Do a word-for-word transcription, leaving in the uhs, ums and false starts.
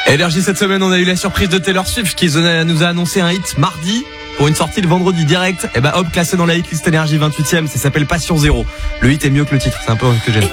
Énergie, cette semaine, on a eu la surprise de Taylor Swift qui nous a annoncé un hit mardi pour une sortie le vendredi direct. Et bah hop, classé dans la hitlist Énergie vingt-huitième, ça s'appelle Passion Zéro. Le hit est mieux que le titre, c'est un peu ce que j'aime.